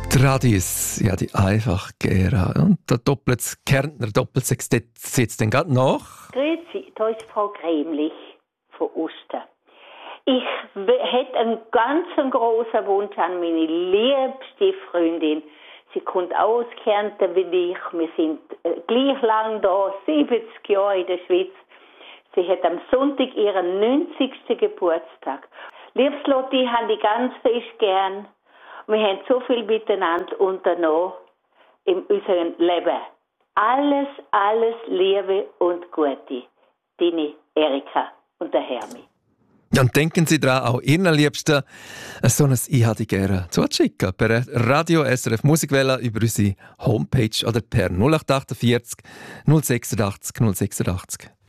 Die Radis, ja, die einfach Gera. Und der Kärntner Doppelsextett sitzt dann gerade nach. Grüezi, da ist Frau Gremlich von Oster. Ich hätte einen ganz großen Wunsch an meine liebste Freundin. Sie kommt auch aus Kärnten wie ich. Wir sind gleich lang da, 70 Jahre in der Schweiz. Sie hat am Sonntag ihren 90. Geburtstag. Liebes Lotti, ich habe dich ganz fest gern. Wir haben so viel miteinander unternommen in unserem Leben. Alles Liebe und Gute. Deine Erika und der Hermi. Und denken Sie daran, auch Ihren Liebsten so ein «Ich hätte gerne» zuzuschicken. Per Radio SRF Musikwelle über unsere Homepage oder per 0848 086 086.